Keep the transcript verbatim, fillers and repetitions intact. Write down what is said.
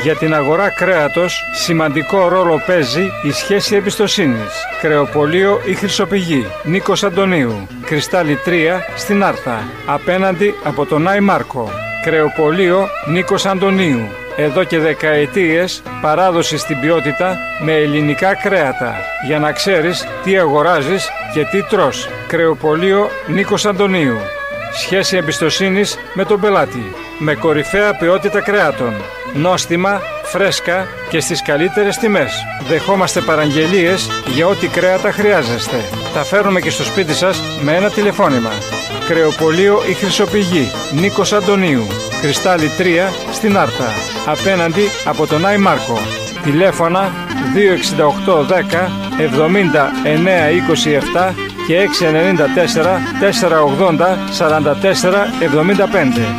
Για την αγορά κρέατος σημαντικό ρόλο παίζει η σχέση εμπιστοσύνης. Κρεοπωλείο Η Χρυσοπηγή, Νίκος Αντωνίου, Κρυστάλλι τρία στην Άρτα, απέναντι από τον Άι Μάρκο. Κρεοπωλείο Νίκος Αντωνίου. Εδώ και δεκαετίες παράδοση στην ποιότητα με ελληνικά κρέατα. Για να ξέρεις τι αγοράζεις και τι τρως. Κρεοπωλείο Νίκος Αντωνίου. Σχέση εμπιστοσύνης με τον πελάτη. Με κορυφαία ποιότητα κρέατων. Νόστιμα, φρέσκα και στις καλύτερες τιμές. Δεχόμαστε παραγγελίες για ό,τι κρέατα χρειάζεστε. Τα φέρνουμε και στο σπίτι σας με ένα τηλεφώνημα. Κρεοπωλείο Η Χρυσοπηγή, Νίκος Αντωνίου, Κρυστάλλι τρία στην Άρτα, απέναντι από τον Άι Μάρκο. Τηλέφωνα δύο εξήντα οκτώ δέκα εβδομήντα εννέα είκοσι επτά και έξι εννιά τέσσερα τέσσερα ογδόντα σαράντα τέσσερα εβδομήντα πέντε.